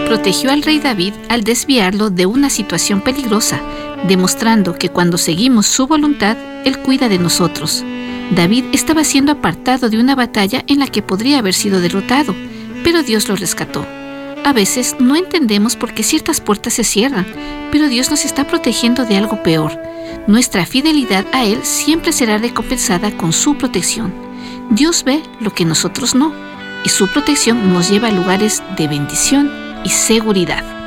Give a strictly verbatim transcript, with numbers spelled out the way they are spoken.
protegió al rey David al desviarlo de una situación peligrosa, demostrando que cuando seguimos su voluntad, Él cuida de nosotros. David estaba siendo apartado de una batalla en la que podría haber sido derrotado, pero Dios lo rescató. A veces no entendemos por qué ciertas puertas se cierran, pero Dios nos está protegiendo de algo peor. Nuestra fidelidad a Él siempre será recompensada con su protección. Dios ve lo que nosotros no, y su protección nos lleva a lugares de bendición y seguridad.